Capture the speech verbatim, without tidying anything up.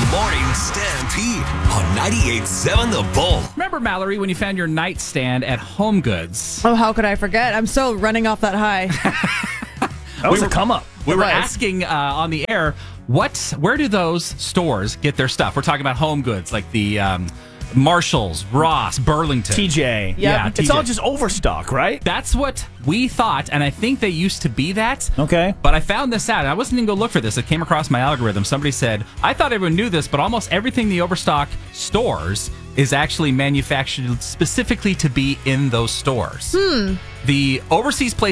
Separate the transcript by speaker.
Speaker 1: Morning Stampede on ninety-eight point seven The Bull.
Speaker 2: Remember, Mallory, when you found your nightstand at Home Goods?
Speaker 3: Oh, how could I forget? I'm still running off that high.
Speaker 4: That was a come up.
Speaker 2: We
Speaker 3: It
Speaker 2: were
Speaker 3: was.
Speaker 2: asking uh, on the air, what, where do those stores get their stuff? We're talking about Home Goods, like the um, Marshalls, Ross, Burlington.
Speaker 4: T J.
Speaker 2: Yeah,
Speaker 4: It's
Speaker 2: T J.
Speaker 4: all just overstock, right?
Speaker 2: That's what we thought, and I think they used to be that.
Speaker 4: Okay.
Speaker 2: But I found this out, and I wasn't even going to look for this. It came across my algorithm. Somebody said, I thought everyone knew this, but almost everything the Overstock stores is actually manufactured specifically to be in those stores. Hmm. The overseas place